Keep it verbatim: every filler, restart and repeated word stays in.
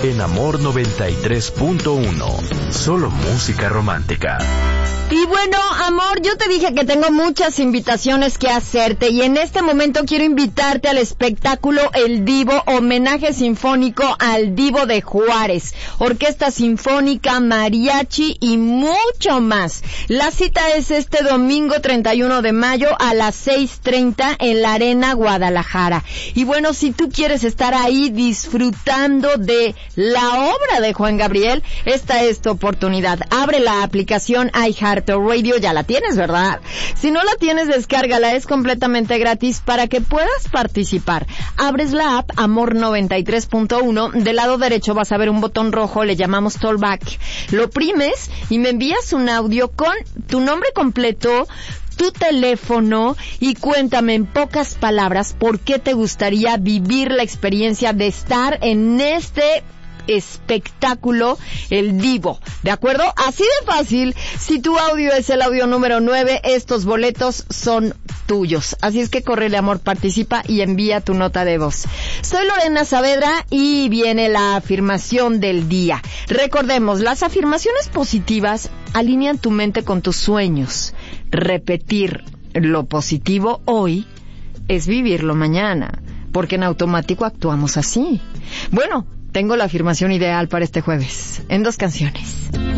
en Amor noventa y tres punto uno. Solo música romántica. Y bueno, amor, yo te dije que tengo muchas invitaciones que hacerte y en este momento quiero invitarte al espectáculo El Divo, homenaje sinfónico al Divo de Juárez, orquesta sinfónica, mariachi y mucho más. La cita es este domingo treinta y uno de mayo a las seis treinta en la Arena Guadalajara. Y bueno, si tú quieres estar ahí disfrutando de la obra de Juan Gabriel, esta es tu oportunidad. Abre la aplicación iHeart Radio, ya la tienes, ¿verdad? Si no la tienes, descárgala, es completamente gratis para que puedas participar. Abres la app Amor noventa y tres punto uno, del lado derecho vas a ver un botón rojo, le llamamos Tollback. Lo oprimes y me envías un audio con tu nombre completo, tu teléfono y cuéntame en pocas palabras por qué te gustaría vivir la experiencia de estar en este espectáculo El Divo, ¿de acuerdo? Así de fácil. Si tu audio es el audio número nueve, estos boletos son tuyos. Así es que córrele, amor, participa y envía tu nota de voz. Soy Lorena Saavedra y viene la afirmación del día. Recordemos, las afirmaciones positivas alinean tu mente con tus sueños. Repetir lo positivo hoy es vivirlo mañana, porque en automático actuamos así. Bueno, tengo la afirmación ideal para este jueves, en dos canciones.